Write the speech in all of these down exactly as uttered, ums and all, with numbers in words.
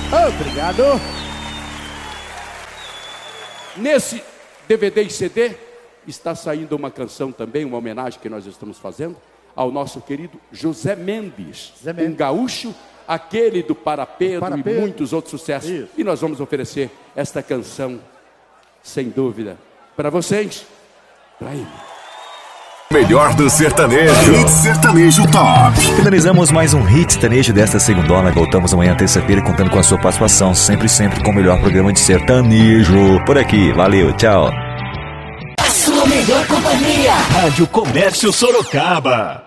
Obrigado. Nesse D V D e C D está saindo uma canção também, uma homenagem que nós estamos fazendo ao nosso querido José Mendes, José Mendes. Um gaúcho, aquele do Para Pedro, Para Pedro. E muitos outros sucessos. Isso. E nós vamos oferecer esta canção, sem dúvida, para vocês, para ele. Melhor do sertanejo. Hit Sertanejo Top. Finalizamos mais um Hit Sertanejo desta segundona. Voltamos amanhã, terça-feira, contando com a sua participação. Sempre, sempre com o melhor programa de sertanejo. Por aqui, valeu, tchau. A sua melhor companhia. Rádio Comércio Sorocaba.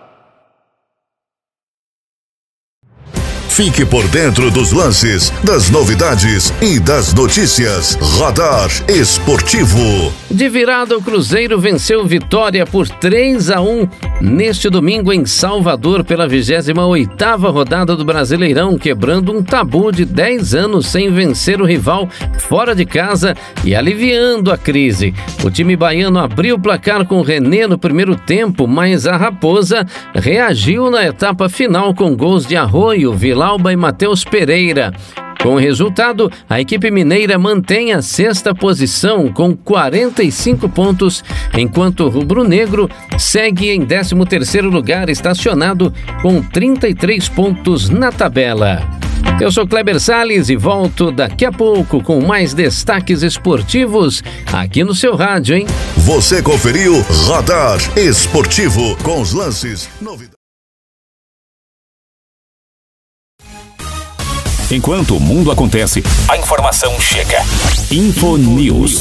Fique por dentro dos lances, das novidades e das notícias. Radar Esportivo. De virada, o Cruzeiro venceu Vitória por três a um neste domingo em Salvador pela vigésima oitava rodada do Brasileirão, quebrando um tabu de dez anos sem vencer o rival fora de casa e aliviando a crise. O time baiano abriu o placar com René no primeiro tempo, mas a Raposa reagiu na etapa final com gols de Arroio, Vilauba e Matheus Pereira. Com o resultado, a equipe mineira mantém a sexta posição com quarenta e cinco pontos, enquanto o rubro-negro segue em décimo terceiro lugar, estacionado com trinta e três pontos na tabela. Eu sou Kleber Salles e volto daqui a pouco com mais destaques esportivos aqui no seu rádio, hein? Você conferiu Radar Esportivo com os lances, novidades. Enquanto o mundo acontece, a informação chega. Infonews.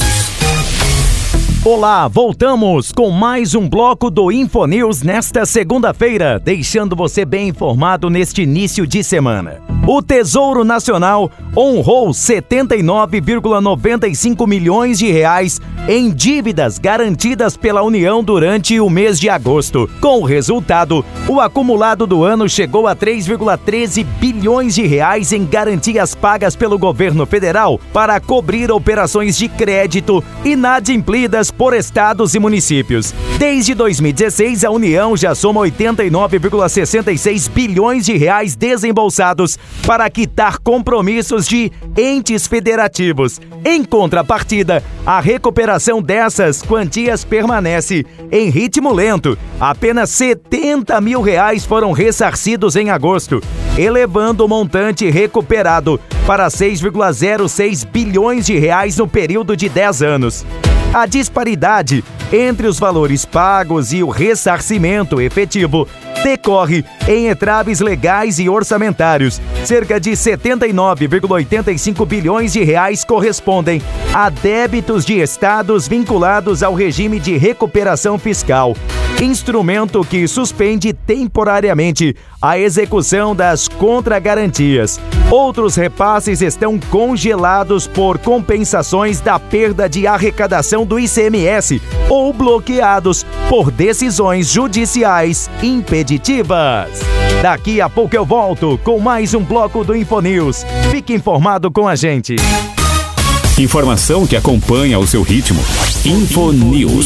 Olá, voltamos com mais um bloco do Infonews nesta segunda-feira, deixando você bem informado neste início de semana. O Tesouro Nacional honrou setenta e nove vírgula noventa e cinco milhões de reais em dívidas garantidas pela União durante o mês de agosto. Com o resultado, o acumulado do ano chegou a três vírgula treze bilhões de reais em garantias pagas pelo governo federal para cobrir operações de crédito inadimplidas por estados e municípios. Desde dois mil e dezesseis, a União já soma oitenta e nove vírgula sessenta e seis bilhões de reais desembolsados para quitar compromissos de entes federativos. Em contrapartida, a recuperação dessas quantias permanece em ritmo lento. Apenas setenta mil reais foram ressarcidos em agosto, elevando o montante recuperado para seis vírgula zero seis bilhões de reais no período de dez anos. A disparidade entre os valores pagos e o ressarcimento efetivo decorre em entraves legais e orçamentários. Cerca de setenta e nove vírgula oitenta e cinco bilhões de reais correspondem a débitos de estados vinculados ao regime de recuperação fiscal, instrumento que suspende temporariamente a execução das contragarantias. Outros repasses estão congelados por compensações da perda de arrecadação do I C M S ou bloqueados por decisões judiciais impeditivas. Daqui a pouco eu volto com mais um bloco do Infonews. Fique informado com a gente. Informação que acompanha o seu ritmo. Infonews.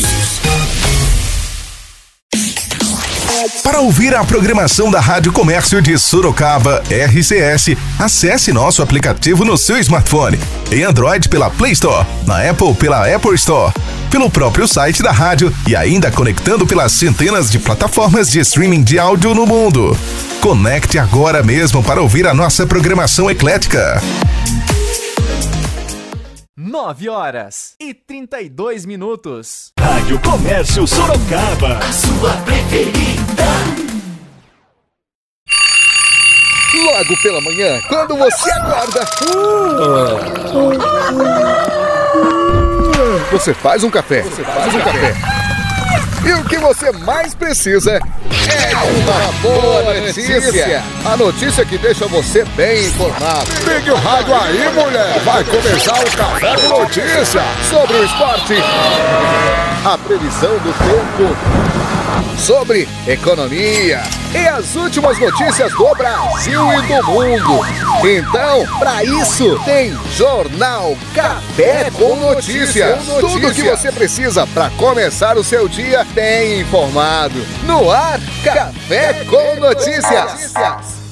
Para ouvir a programação da Rádio Comércio de Sorocaba, R C S, acesse nosso aplicativo no seu smartphone. Em Android pela Play Store, na Apple pela Apple Store, pelo próprio site da rádio e ainda conectando pelas centenas de plataformas de streaming de áudio no mundo. Conecte agora mesmo para ouvir a nossa programação eclética. nove horas e trinta e dois minutos. Rádio Comércio Sorocaba. A sua preferida. Logo pela manhã, quando você acorda, você faz um café. Você faz um café. E o que você mais precisa é uma boa notícia. A notícia que deixa você bem informado. Ligue o rádio aí, mulher. Vai começar o Café com Notícia sobre o esporte, a previsão do tempo, sobre economia e as últimas notícias do Brasil e do mundo. Então, para isso, tem Jornal Café com Notícias. Tudo que você precisa para começar o seu dia bem informado. No ar, Café com Notícias.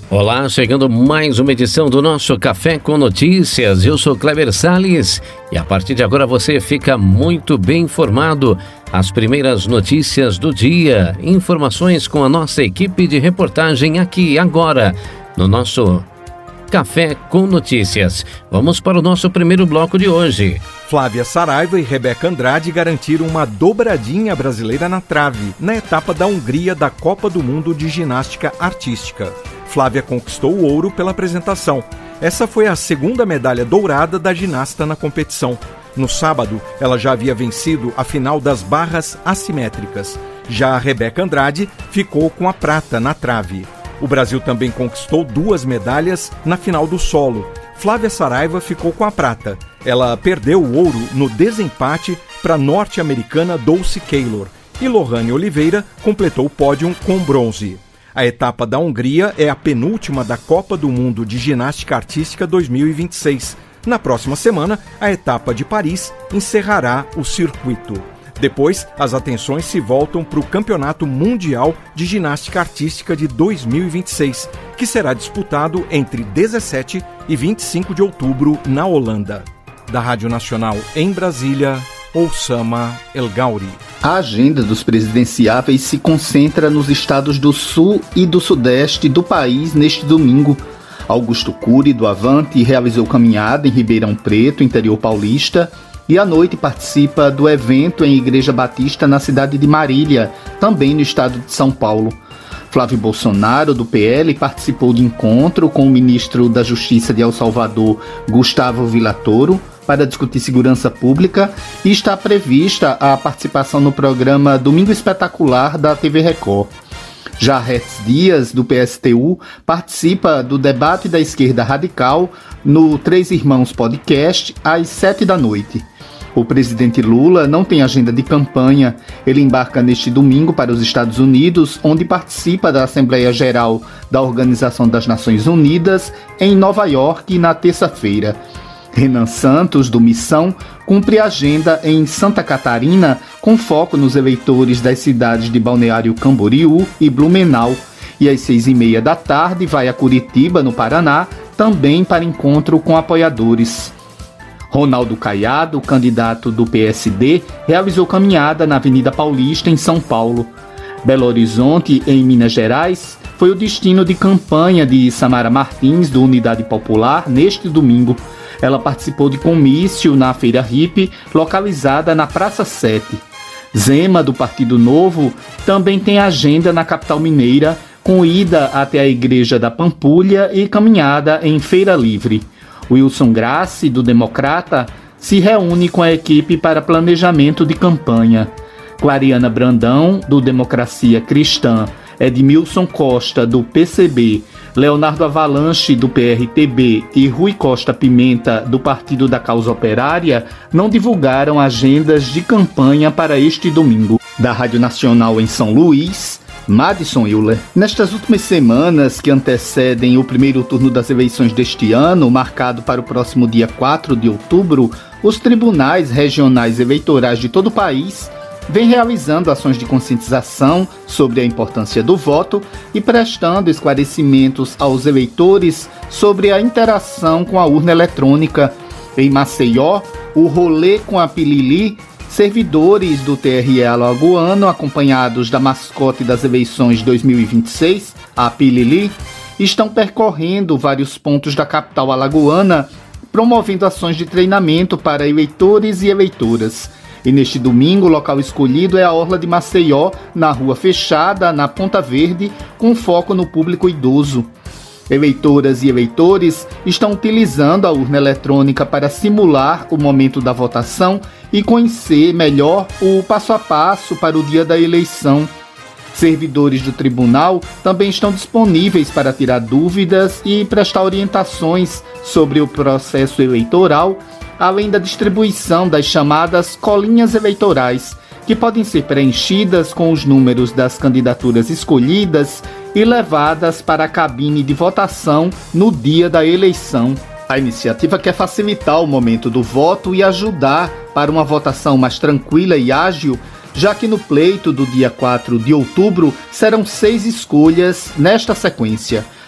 Olá, chegando mais uma edição do nosso Café com Notícias. Eu sou Kleber Salles e a partir de agora você fica muito bem informado. As primeiras notícias do dia, informações com a nossa equipe de reportagem aqui agora no nosso Café com Notícias. Vamos para o nosso primeiro bloco de hoje. Flávia Saraiva e Rebeca Andrade garantiram uma dobradinha brasileira na trave na etapa da Hungria da Copa do Mundo de Ginástica Artística. Flávia conquistou o ouro pela apresentação. Essa foi a segunda medalha dourada da ginasta na competição. No sábado, ela já havia vencido a final das barras assimétricas. Já a Rebeca Andrade ficou com a prata na trave. O Brasil também conquistou duas medalhas na final do solo. Flávia Saraiva ficou com a prata. Ela perdeu o ouro no desempate para a norte-americana Dulce Keylor. E Lohane Oliveira completou o pódio com bronze. A etapa da Hungria é a penúltima da Copa do Mundo de Ginástica Artística dois mil e vinte e seis. Na próxima semana, a etapa de Paris encerrará o circuito. Depois, as atenções se voltam para o Campeonato Mundial de Ginástica Artística de dois mil e vinte e seis, que será disputado entre dezessete e vinte e cinco de outubro na Holanda. Da Rádio Nacional em Brasília, Oussama El Gauri. A agenda dos presidenciáveis se concentra nos estados do Sul e do Sudeste do país neste domingo. Augusto Cury, do Avante, realizou caminhada em Ribeirão Preto, interior paulista, e à noite participa do evento em Igreja Batista na cidade de Marília, também no estado de São Paulo. Flávio Bolsonaro, do P L, participou de encontro com o ministro da Justiça de El Salvador, Gustavo Villatoro, para discutir segurança pública, e está prevista a participação no programa Domingo Espetacular da T V Record. Já Retz Dias, do P S T U, participa do debate da esquerda radical no Três Irmãos Podcast, às sete da noite. O presidente Lula não tem agenda de campanha. Ele embarca neste domingo para os Estados Unidos, onde participa da Assembleia Geral da Organização das Nações Unidas, em Nova York, na terça-feira. Renan Santos, do Missão, cumpre agenda em Santa Catarina, com foco nos eleitores das cidades de Balneário Camboriú e Blumenau. E às seis e meia da tarde vai a Curitiba, no Paraná, também para encontro com apoiadores. Ronaldo Caiado, candidato do P S D, realizou caminhada na Avenida Paulista, em São Paulo. Belo Horizonte, em Minas Gerais, foi o destino de campanha de Samara Martins, do Unidade Popular, neste domingo. Ela participou de comício na Feira Hippie, localizada na Praça sete. Zema, do Partido Novo, também tem agenda na capital mineira, com ida até a Igreja da Pampulha e caminhada em Feira Livre. Wilson Grassi, do Democrata, se reúne com a equipe para planejamento de campanha. Clariana Brandão, do Democracia Cristã, Edmilson Costa, do P C B, Leonardo Avalanche, do P R T B, e Rui Costa Pimenta, do Partido da Causa Operária, não divulgaram agendas de campanha para este domingo. Da Rádio Nacional em São Luís, Madison Euler. Nestas últimas semanas que antecedem o primeiro turno das eleições deste ano, marcado para o próximo dia quatro de outubro, os tribunais regionais eleitorais de todo o país vem realizando ações de conscientização sobre a importância do voto e prestando esclarecimentos aos eleitores sobre a interação com a urna eletrônica. Em Maceió, o rolê com a Pilili, servidores do T R E alagoano, acompanhados da mascote das eleições dois mil e vinte e seis, a Pilili, estão percorrendo vários pontos da capital alagoana, promovendo ações de treinamento para eleitores e eleitoras. E neste domingo, o local escolhido é a Orla de Maceió, na Rua Fechada, na Ponta Verde, com foco no público idoso. Eleitoras e eleitores estão utilizando a urna eletrônica para simular o momento da votação e conhecer melhor o passo a passo para o dia da eleição. Servidores do tribunal também estão disponíveis para tirar dúvidas e prestar orientações sobre o processo eleitoral, além da distribuição das chamadas colinhas eleitorais, que podem ser preenchidas com os números das candidaturas escolhidas e levadas para a cabine de votação no dia da eleição. A iniciativa quer facilitar o momento do voto e ajudar para uma votação mais tranquila e ágil, já que no pleito do dia quatro de outubro serão seis escolhas nesta sequência: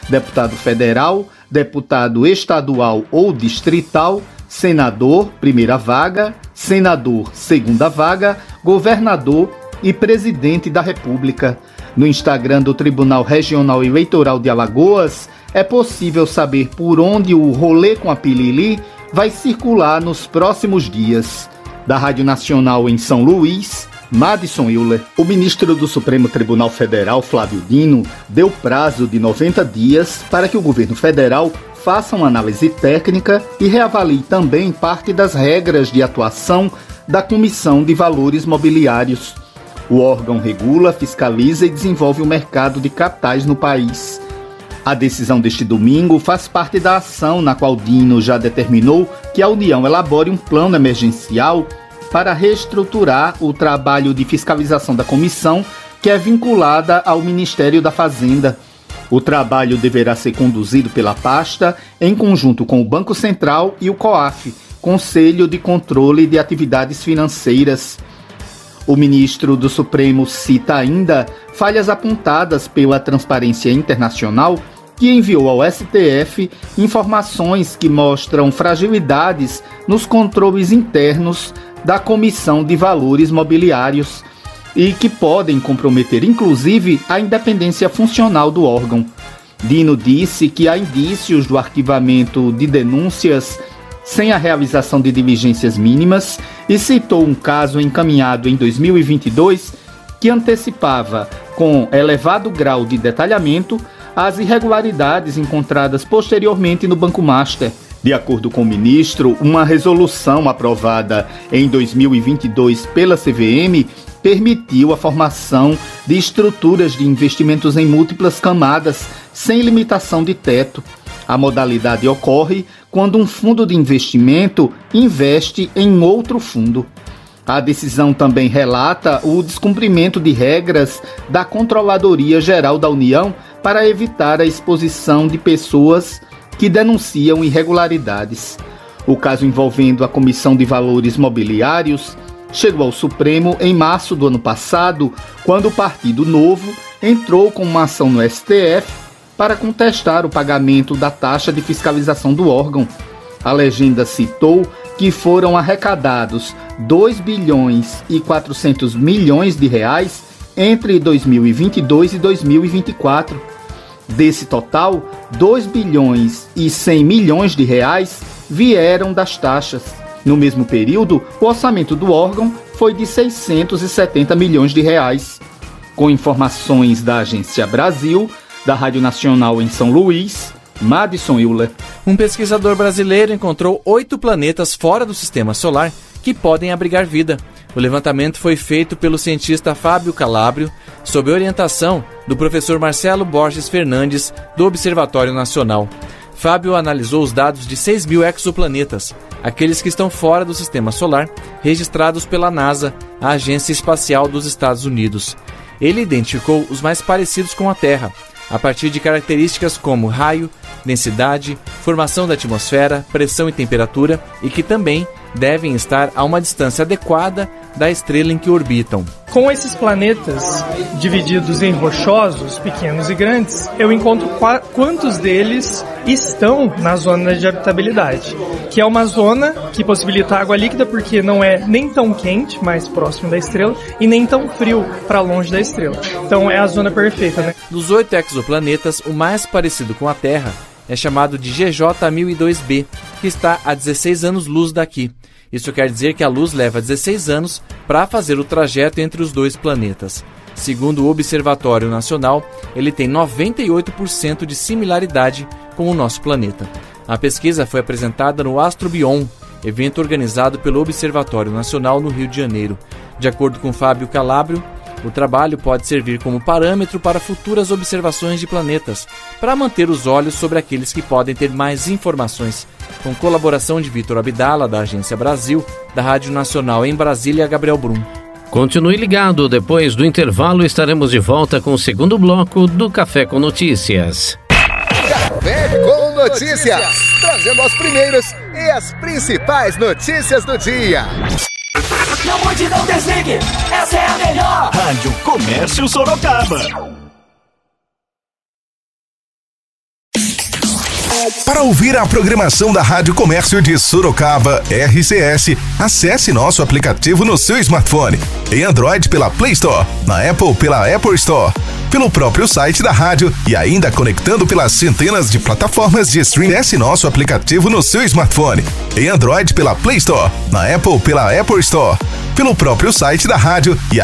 deputado federal, deputado estadual ou distrital, senador, primeira vaga, senador, segunda vaga, governador e presidente da República. No Instagram do Tribunal Regional Eleitoral de Alagoas, é possível saber por onde o rolê com a Pilili vai circular nos próximos dias. Da Rádio Nacional em São Luís, Madison Euler. O ministro do Supremo Tribunal Federal, Flávio Dino, deu prazo de noventa dias para que o governo federal faça uma análise técnica e reavalie também parte das regras de atuação da Comissão de Valores Mobiliários. O órgão regula, fiscaliza e desenvolve o mercado de capitais no país. A decisão deste domingo faz parte da ação na qual Dino já determinou que a União elabore um plano emergencial para reestruturar o trabalho de fiscalização da comissão, que é vinculada ao Ministério da Fazenda. O trabalho deverá ser conduzido pela pasta em conjunto com o Banco Central e o COAF, Conselho de Controle de Atividades Financeiras. O ministro do Supremo cita ainda falhas apontadas pela Transparência Internacional, que enviou ao S T F informações que mostram fragilidades nos controles internos da Comissão de Valores Mobiliários e que podem comprometer, inclusive, a independência funcional do órgão. Dino disse que há indícios do arquivamento de denúncias sem a realização de diligências mínimas e citou um caso encaminhado em dois mil e vinte e dois que antecipava, com elevado grau de detalhamento, as irregularidades encontradas posteriormente no Banco Master. De acordo com o ministro, uma resolução aprovada em dois mil e vinte e dois pela C V M permitiu a formação de estruturas de investimentos em múltiplas camadas, sem limitação de teto. A modalidade ocorre quando um fundo de investimento investe em outro fundo. A decisão também relata o descumprimento de regras da Controladoria Geral da União para evitar a exposição de pessoas que denunciam irregularidades. O caso envolvendo a Comissão de Valores Mobiliários chegou ao Supremo em março do ano passado, quando o Partido Novo entrou com uma ação no S T F para contestar o pagamento da taxa de fiscalização do órgão. A legenda citou que foram arrecadados dois bilhões e quatrocentos milhões de reais entre dois mil e vinte e dois e dois mil e vinte e quatro. Desse total, dois bilhões e cem milhões de reais vieram das taxas. No mesmo período, o orçamento do órgão foi de seiscentos e setenta milhões de reais. Com informações da Agência Brasil, da Rádio Nacional em São Luís, Madison Euler. Um pesquisador brasileiro encontrou oito planetas fora do Sistema Solar que podem abrigar vida. O levantamento foi feito pelo cientista Fábio Calabrio, sob orientação do professor Marcelo Borges Fernandes, do Observatório Nacional. Fábio analisou os dados de seis mil exoplanetas, aqueles que estão fora do Sistema Solar, registrados pela NASA, a Agência Espacial dos Estados Unidos. Ele identificou os mais parecidos com a Terra, a partir de características como raio, densidade, formação da atmosfera, pressão e temperatura, e que também devem estar a uma distância adequada da estrela em que orbitam. Com esses planetas divididos em rochosos, pequenos e grandes, eu encontro qua- quantos deles estão na zona de habitabilidade, que é uma zona que possibilita água líquida porque não é nem tão quente, mais próximo da estrela, e nem tão frio para longe da estrela. Então é a zona perfeita, né? Dos oito exoplanetas, o mais parecido com a Terra é chamado de G J mil e dois b, que está a dezesseis anos-luz daqui. Isso quer dizer que a luz leva dezesseis anos para fazer o trajeto entre os dois planetas. Segundo o Observatório Nacional, ele tem noventa e oito por cento de similaridade com o nosso planeta. A pesquisa foi apresentada no Astrobion, evento organizado pelo Observatório Nacional no Rio de Janeiro. De acordo com Fábio Calabrio, o trabalho pode servir como parâmetro para futuras observações de planetas, para manter os olhos sobre aqueles que podem ter mais informações. Com colaboração de Vitor Abdala, da Agência Brasil, da Rádio Nacional em Brasília, Gabriel Brum. Continue ligado, depois do intervalo estaremos de volta com o segundo bloco do Café com Notícias. Café com Notícias, trazendo as primeiras e as principais notícias do dia. Não mude, não desligue, essa é a melhor. Rádio Comércio Sorocaba. Para ouvir a programação da Rádio Comércio de Sorocaba, R C S, acesse nosso aplicativo no seu smartphone. Em Android pela Play Store, na Apple pela Apple Store, pelo próprio site da rádio e ainda conectando pelas centenas de plataformas de streaming. Acesse nosso aplicativo no seu smartphone. Em Android pela Play Store, na Apple pela Apple Store, pelo próprio site da rádio e